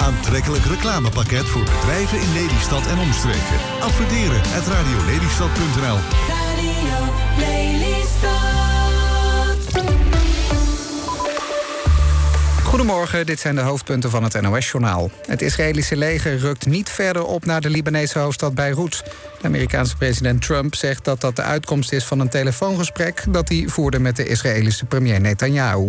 aantrekkelijk reclamepakket voor bedrijven in Lelystad en omstreken. Adverteren @radiolelystad.nl. Radio Lelystad. Goedemorgen, dit zijn de hoofdpunten van het NOS-journaal. Het Israëlische leger rukt niet verder op naar de Libanese hoofdstad Beirut. De Amerikaanse president Trump zegt dat dat de uitkomst is van een telefoongesprek dat hij voerde met de Israëlische premier Netanyahu.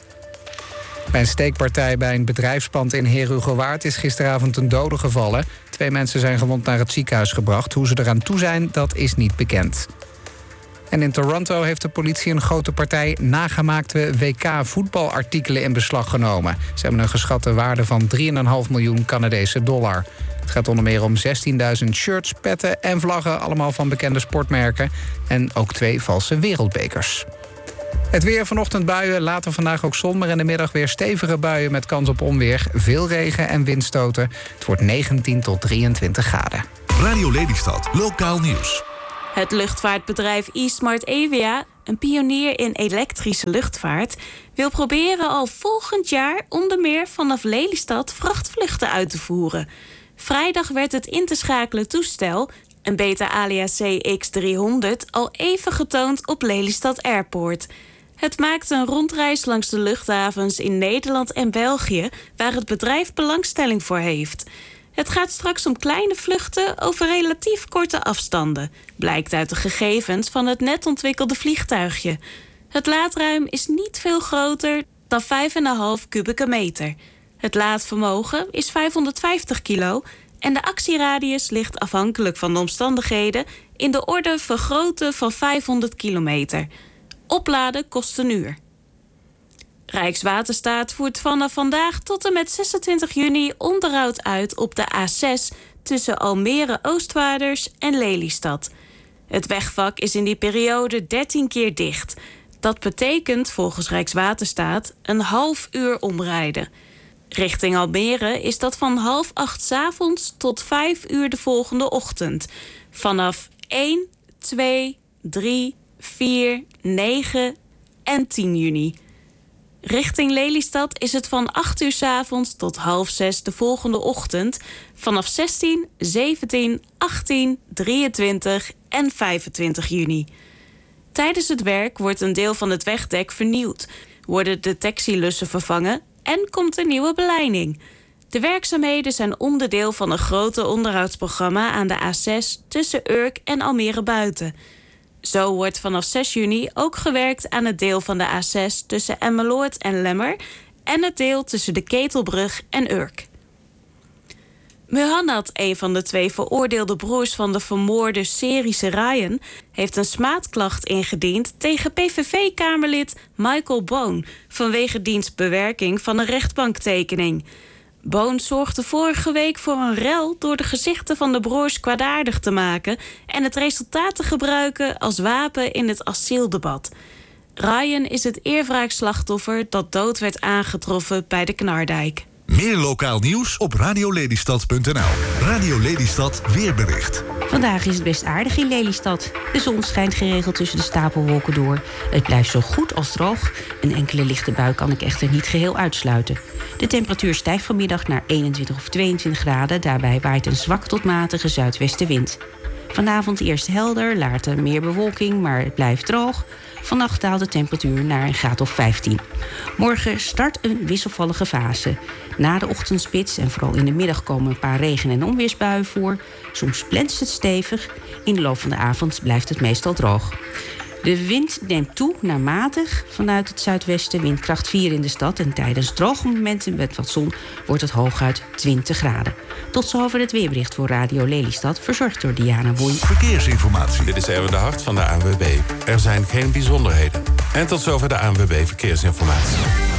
Bij een steekpartij bij een bedrijfspand in Herugewaard is gisteravond een dode gevallen. 2 mensen zijn gewond naar het ziekenhuis gebracht. Hoe ze eraan toe zijn, dat is niet bekend. En in Toronto heeft de politie een grote partij nagemaakte WK-voetbalartikelen in beslag genomen. Ze hebben een geschatte waarde van $3,5 miljoen Canadese dollar. Het gaat onder meer om 16.000 shirts, petten en vlaggen, allemaal van bekende sportmerken. En ook 2 valse wereldbekers. Het weer, vanochtend buien, later vandaag ook zon, maar in de middag weer stevige buien met kans op onweer, veel regen en windstoten. Het wordt 19 tot 23 graden. Radio Lelystad, lokaal nieuws. Het luchtvaartbedrijf eSmart Avia, een pionier in elektrische luchtvaart, wil proberen al volgend jaar onder meer vanaf Lelystad vrachtvluchten uit te voeren. Vrijdag werd het in te schakelen toestel, een Beta Alias CX300, al even getoond op Lelystad Airport. Het maakt een rondreis langs de luchthavens in Nederland en België, waar het bedrijf belangstelling voor heeft. Het gaat straks om kleine vluchten over relatief korte afstanden, blijkt uit de gegevens van het net ontwikkelde vliegtuigje. Het laadruim is niet veel groter dan 5,5 kubieke meter. Het laadvermogen is 550 kilo en de actieradius ligt afhankelijk van de omstandigheden in de orde van grootte van 500 kilometer. Opladen kost een uur. Rijkswaterstaat voert vanaf vandaag tot en met 26 juni onderhoud uit op de A6 tussen Almere Oostvaarders en Lelystad. Het wegvak is in die periode 13 keer dicht. Dat betekent volgens Rijkswaterstaat een half uur omrijden. Richting Almere is dat van 7:30 's avonds tot 5 uur de volgende ochtend. Vanaf 1, 2, 3, 4, 9 en 10 juni. Richting Lelystad is het van 8 uur 's avonds tot 5:30 de volgende ochtend. Vanaf 16, 17, 18, 23 en 25 juni. Tijdens het werk wordt een deel van het wegdek vernieuwd, worden detectielussen vervangen en komt een nieuwe beleiding. De werkzaamheden zijn onderdeel van een groter onderhoudsprogramma aan de A6 tussen Urk en Almere Buiten. Zo wordt vanaf 6 juni ook gewerkt aan het deel van de A6 tussen Emmeloord en Lemmer en het deel tussen de Ketelbrug en Urk. Muhannad, een van de 2 veroordeelde broers van de vermoorde Syrische Ryan, heeft een smaadklacht ingediend tegen PVV-kamerlid Michael Boon vanwege diens bewerking van een rechtbanktekening. Boon zorgde vorige week voor een rel door de gezichten van de broers kwaadaardig te maken en het resultaat te gebruiken als wapen in het asieldebat. Ryan is het eerwraakslachtoffer dat dood werd aangetroffen bij de Knardijk. Meer lokaal nieuws op radiolelystad.nl. Radio Lelystad weerbericht. Vandaag is het best aardig in Lelystad. De zon schijnt geregeld tussen de stapelwolken door. Het blijft zo goed als droog. Een enkele lichte bui kan ik echter niet geheel uitsluiten. De temperatuur stijgt vanmiddag naar 21 of 22 graden. Daarbij waait een zwak tot matige zuidwestenwind. Vanavond eerst helder, later meer bewolking, maar het blijft droog. Vannacht daalt de temperatuur naar een graad of 15. Morgen start een wisselvallige fase. Na de ochtendspits en vooral in de middag komen een paar regen- en onweersbuien voor. Soms plenst het stevig. In de loop van de avond blijft het meestal droog. De wind neemt toe naar matig vanuit het zuidwesten, windkracht 4 in de stad. En tijdens droge momenten met wat zon wordt het hooguit 20 graden. Tot zover het weerbericht voor Radio Lelystad, verzorgd door Diana Boei. Verkeersinformatie. Dit is Erwin de Hart van de ANWB. Er zijn geen bijzonderheden. En tot zover de ANWB Verkeersinformatie.